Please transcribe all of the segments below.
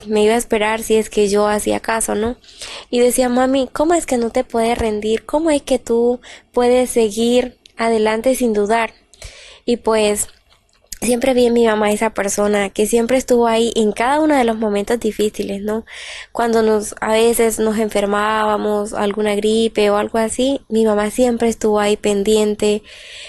me iba a esperar si es que yo hacía caso, ¿no? Y decía, mami, ¿cómo es que no te puedes rendir? ¿Cómo es que tú puedes seguir adelante sin dudar? Y pues siempre vi en mi mamá esa persona que siempre estuvo ahí en cada uno de los momentos difíciles, ¿no? Cuando a veces nos enfermábamos, alguna gripe o algo así, mi mamá siempre estuvo ahí pendiente,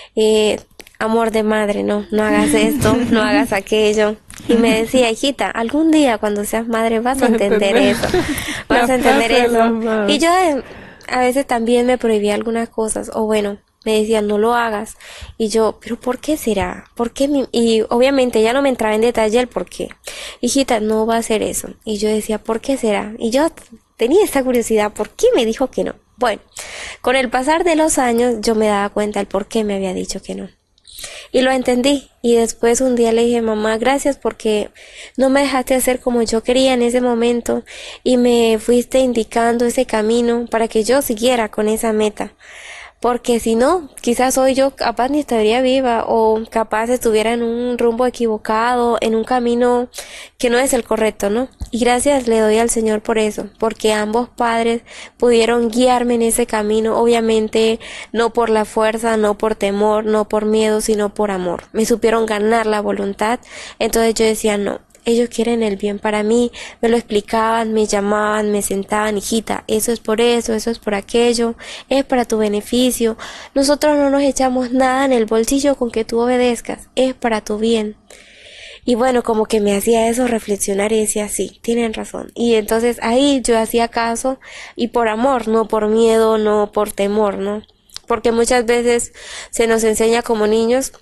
amor de madre, no hagas esto, no hagas aquello. Y me decía, hijita, algún día cuando seas madre vas a entender eso, vas a entender eso. Y yo a veces también me prohibía algunas cosas, o bueno, me decía, no lo hagas. Y yo, ¿pero por qué será? ¿Por qué? Y obviamente ya no me entraba en detalle el por qué. Hijita, no va a hacer eso. Y yo decía, ¿por qué será? Y yo tenía esta curiosidad, ¿por qué me dijo que no? Bueno, con el pasar de los años yo me daba cuenta el por qué me había dicho que no. Y lo entendí. Y después un día le dije, mamá, gracias porque no me dejaste hacer como yo quería en ese momento y me fuiste indicando ese camino para que yo siguiera con esa meta. Porque si no, quizás hoy yo capaz ni estaría viva o capaz estuviera en un rumbo equivocado, en un camino que no es el correcto, ¿no? Y gracias le doy al Señor por eso, porque ambos padres pudieron guiarme en ese camino, obviamente no por la fuerza, no por temor, no por miedo, sino por amor. Me supieron ganar la voluntad, entonces yo decía, no. Ellos quieren el bien para mí, me lo explicaban, me llamaban, me sentaban, hijita, eso es por eso es por aquello, es para tu beneficio. Nosotros no nos echamos nada en el bolsillo con que tú obedezcas, es para tu bien. Y bueno, como que me hacía eso reflexionar y decía, sí, tienen razón. Y entonces ahí yo hacía caso y por amor, no por miedo, no por temor, ¿no? Porque muchas veces se nos enseña como niños,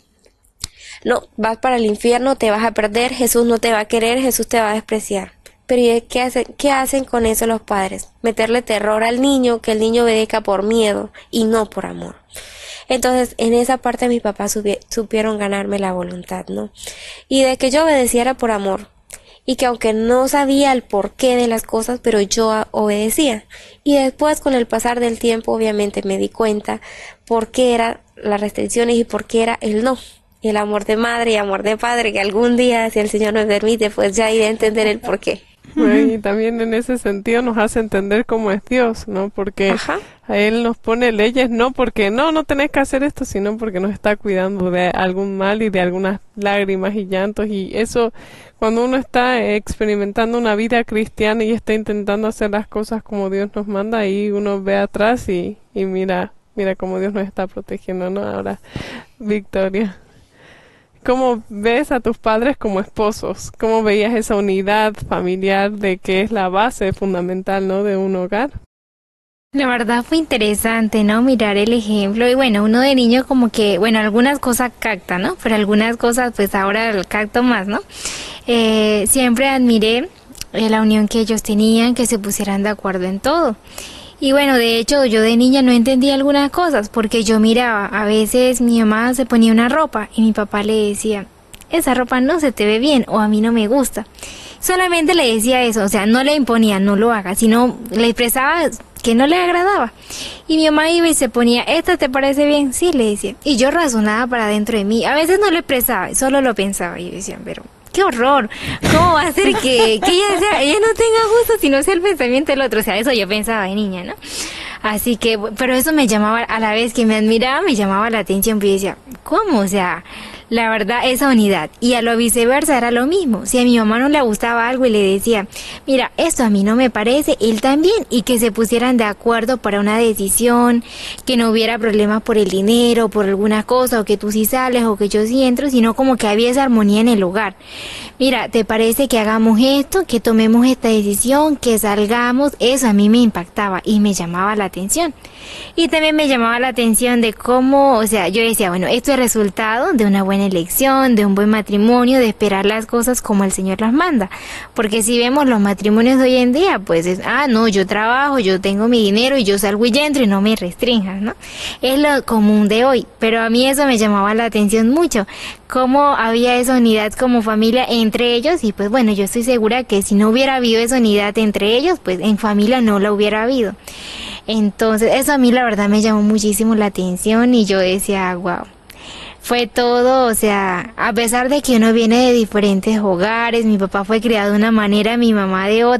no, vas para el infierno, te vas a perder, Jesús no te va a querer, Jesús te va a despreciar. Pero ¿y qué hacen con eso los padres? Meterle terror al niño, que el niño obedezca por miedo y no por amor. Entonces, en esa parte mis papás supieron ganarme la voluntad, ¿no? Y de que yo obedeciera por amor. Y que aunque no sabía el porqué de las cosas, pero yo obedecía. Y después, con el pasar del tiempo, obviamente me di cuenta por qué eran las restricciones y por qué era el no. Y el amor de madre y amor de padre, que algún día, si el Señor nos permite, pues ya iré a entender el porqué. Y también en ese sentido nos hace entender cómo es Dios, ¿no? Porque a Él nos pone leyes no porque no tenés que hacer esto, sino porque nos está cuidando de algún mal y de algunas lágrimas y llantos. Y eso, cuando uno está experimentando una vida cristiana y está intentando hacer las cosas como Dios nos manda, ahí uno ve atrás y mira cómo Dios nos está protegiendo, ¿no? Ahora, Victoria, ¿cómo ves a tus padres como esposos? ¿Cómo veías esa unidad familiar de que es la base fundamental, ¿no?, de un hogar? La verdad fue interesante, ¿no? Mirar el ejemplo. Y bueno, uno de niño como que, bueno, algunas cosas capta, ¿no? Pero algunas cosas pues ahora lo capto más, ¿no? Siempre admiré la unión que ellos tenían, que se pusieran de acuerdo en todo. Y bueno, de hecho, yo de niña no entendía algunas cosas, porque yo miraba, a veces mi mamá se ponía una ropa y mi papá le decía, esa ropa no se te ve bien o a mí no me gusta. Solamente le decía eso, o sea, no le imponía, no lo haga, sino le expresaba que no le agradaba. Y mi mamá iba y se ponía, ¿esta te parece bien? Sí, le decía. Y yo razonaba para dentro de mí, a veces no lo expresaba, solo lo pensaba y yo decía, pero ¡qué horror! ¿Cómo va a ser que ella no tenga gusto si no sea el pensamiento del otro? O sea, eso yo pensaba de niña, ¿no? Así que, pero eso me llamaba, a la vez que me admiraba, me llamaba la atención, porque yo decía, ¿cómo? O sea, la verdad, esa unidad. Y a lo viceversa era lo mismo. Si a mi mamá no le gustaba algo y le decía, mira, esto a mí no me parece, él también, y que se pusieran de acuerdo para una decisión, que no hubiera problemas por el dinero, por alguna cosa, o que tú sí sales, o que yo sí entro, sino como que había esa armonía en el hogar. Mira, ¿te parece que hagamos esto, que tomemos esta decisión, que salgamos? Eso a mí me impactaba y me llamaba la atención. Y también me llamaba la atención de cómo, o sea, yo decía, bueno, esto es resultado de una buena elección, de un buen matrimonio, de esperar las cosas como el Señor las manda. Porque si vemos los matrimonios de hoy en día, pues es, no, yo trabajo, yo tengo mi dinero y yo salgo y entro y no me restringas, ¿no? Es lo común de hoy, pero a mí eso me llamaba la atención mucho, cómo había esa unidad como familia entre ellos y pues bueno, yo estoy segura que si no hubiera habido esa unidad entre ellos, pues en familia no la hubiera habido. Entonces, eso a mí la verdad me llamó muchísimo la atención y yo decía, wow. fue todo, o sea, a pesar de que uno viene de diferentes hogares, mi papá fue criado de una manera, mi mamá de otra.